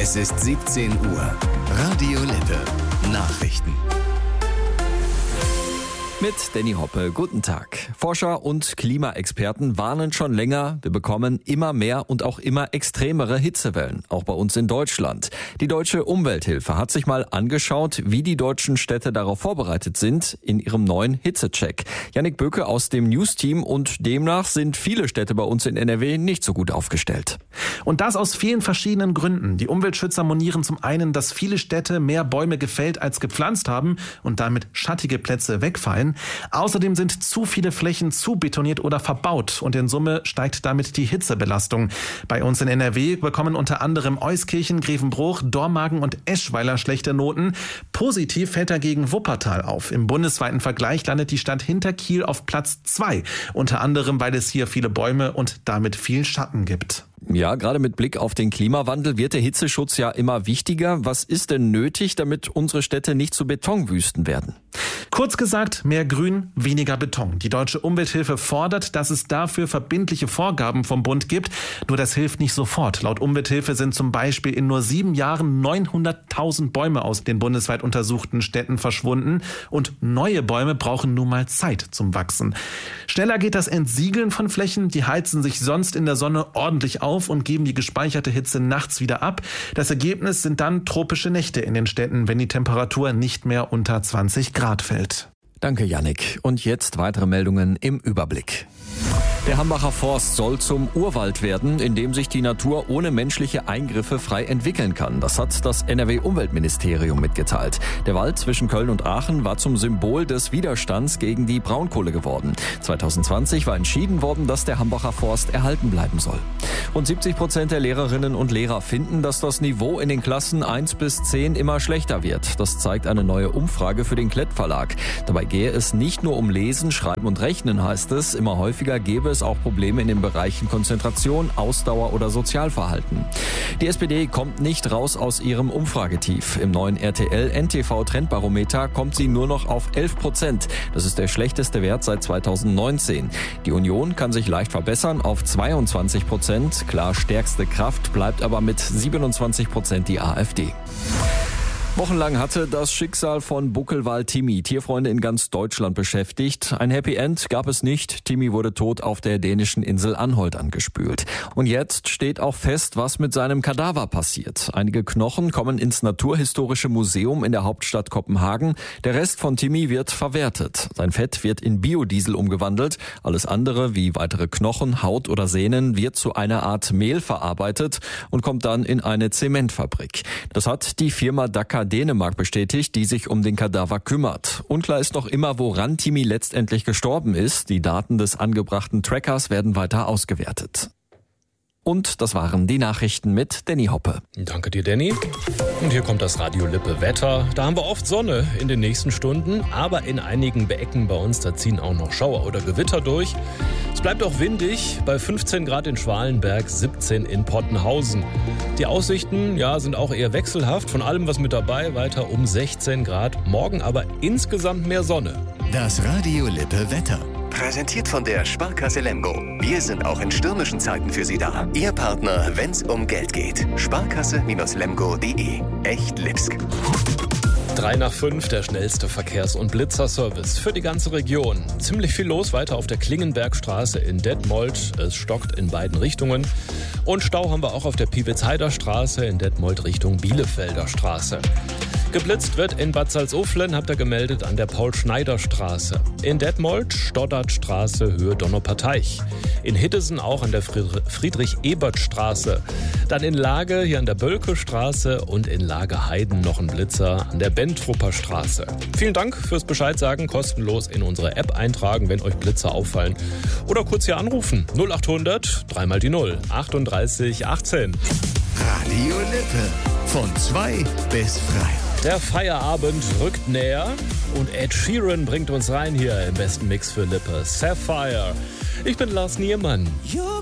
Es ist 17 Uhr. Radio Lippe. Nachrichten. Mit Danny Hoppe, guten Tag. Forscher und Klimaexperten warnen schon länger, wir bekommen immer mehr und auch immer extremere Hitzewellen, auch bei uns in Deutschland. Die Deutsche Umwelthilfe hat sich mal angeschaut, wie die deutschen Städte darauf vorbereitet sind in ihrem neuen Hitzecheck. Jannik Böke aus dem News-Team, und demnach sind viele Städte bei uns in NRW nicht so gut aufgestellt. Und das aus vielen verschiedenen Gründen. Die Umweltschützer monieren zum einen, dass viele Städte mehr Bäume gefällt als gepflanzt haben und damit schattige Plätze wegfallen. Außerdem sind zu viele Flächen zu betoniert oder verbaut und in Summe steigt damit die Hitzebelastung. Bei uns in NRW bekommen unter anderem Euskirchen, Grevenbruch, Dormagen und Eschweiler schlechte Noten. Positiv fällt dagegen Wuppertal auf. Im bundesweiten Vergleich landet die Stadt hinter Kiel auf Platz 2. Unter anderem, weil es hier viele Bäume und damit viel Schatten gibt. Ja, gerade mit Blick auf den Klimawandel wird der Hitzeschutz ja immer wichtiger. Was ist denn nötig, damit unsere Städte nicht zu Betonwüsten werden? Kurz gesagt, mehr Grün, weniger Beton. Die Deutsche Umwelthilfe fordert, dass es dafür verbindliche Vorgaben vom Bund gibt. Nur das hilft nicht sofort. Laut Umwelthilfe sind zum Beispiel in nur 7 Jahren 900.000 Bäume aus den bundesweit untersuchten Städten verschwunden. Und neue Bäume brauchen nun mal Zeit zum Wachsen. Schneller geht das Entsiegeln von Flächen. Die heizen sich sonst in der Sonne ordentlich auf und geben die gespeicherte Hitze nachts wieder ab. Das Ergebnis sind dann tropische Nächte in den Städten, wenn die Temperatur nicht mehr unter 20 Grad fällt. Danke, Jannik. Und jetzt weitere Meldungen im Überblick. Der Hambacher Forst soll zum Urwald werden, in dem sich die Natur ohne menschliche Eingriffe frei entwickeln kann. Das hat das NRW-Umweltministerium mitgeteilt. Der Wald zwischen Köln und Aachen war zum Symbol des Widerstands gegen die Braunkohle geworden. 2020 war entschieden worden, dass der Hambacher Forst erhalten bleiben soll. Rund 70% der Lehrerinnen und Lehrer finden, dass das Niveau in den Klassen 1 bis 10 immer schlechter wird. Das zeigt eine neue Umfrage für den Klett Verlag. Dabei gehe es nicht nur um Lesen, Schreiben und Rechnen, heißt es. Immer häufiger gebe es auch Probleme in den Bereichen Konzentration, Ausdauer oder Sozialverhalten. Die SPD kommt nicht raus aus ihrem Umfragetief. Im neuen RTL-NTV-Trendbarometer kommt sie nur noch auf 11%. Das ist der schlechteste Wert seit 2019. Die Union kann sich leicht verbessern auf 22%. Klar, stärkste Kraft bleibt aber mit 27% die AfD. Wochenlang hatte das Schicksal von Buckelwal Timmy Tierfreunde in ganz Deutschland beschäftigt. Ein Happy End gab es nicht. Timmy wurde tot auf der dänischen Insel Anholt angespült. Und jetzt steht auch fest, was mit seinem Kadaver passiert. Einige Knochen kommen ins Naturhistorische Museum in der Hauptstadt Kopenhagen. Der Rest von Timmy wird verwertet. Sein Fett wird in Biodiesel umgewandelt. Alles andere, wie weitere Knochen, Haut oder Sehnen, wird zu einer Art Mehl verarbeitet und kommt dann in eine Zementfabrik. Das hat die Firma Dakar Dänemark bestätigt, die sich um den Kadaver kümmert. Unklar ist noch immer, woran Timmy letztendlich gestorben ist. Die Daten des angebrachten Trackers werden weiter ausgewertet. Und das waren die Nachrichten mit Danny Hoppe. Danke dir, Danny. Und hier kommt das Radio Lippe Wetter. Da haben wir oft Sonne in den nächsten Stunden, aber in einigen Ecken bei uns, da ziehen auch noch Schauer oder Gewitter durch. Es bleibt auch windig, bei 15 Grad in Schwalenberg, 17 in Pottenhausen. Die Aussichten, ja, sind auch eher wechselhaft. Von allem was mit dabei, weiter um 16 Grad. Morgen aber insgesamt mehr Sonne. Das Radio Lippe Wetter. Präsentiert von der Sparkasse Lemgo. Wir sind auch in stürmischen Zeiten für Sie da. Ihr Partner, wenn's um Geld geht. Sparkasse-lemgo.de. Echt Lipsk. 3 nach 5, der schnellste Verkehrs- und Blitzerservice für die ganze Region. Ziemlich viel los weiter auf der Klingenbergstraße in Detmold. Es stockt in beiden Richtungen. Und Stau haben wir auch auf der Piewitzheider Straße in Detmold Richtung Bielefelder Straße. Geblitzt wird in Bad Salzuflen, habt ihr gemeldet, an der Paul-Schneider-Straße. In Detmold, Stoddardstraße, Höhe Donauparteich. In Hiddesen auch an der Friedrich-Ebert-Straße. Dann in Lage, hier an der Bölke-Straße, und in Lage-Heiden noch ein Blitzer an der Bentrupper Straße. Vielen Dank fürs Bescheid sagen, kostenlos in unsere App eintragen, wenn euch Blitzer auffallen. Oder kurz hier anrufen, 0800 3 mal die 0, 38 18. Radio Lippe, von 2 bis frei. Der Feierabend rückt näher und Ed Sheeran bringt uns rein hier im besten Mix für Lippe. Sapphire. Ich bin Lars Niermann.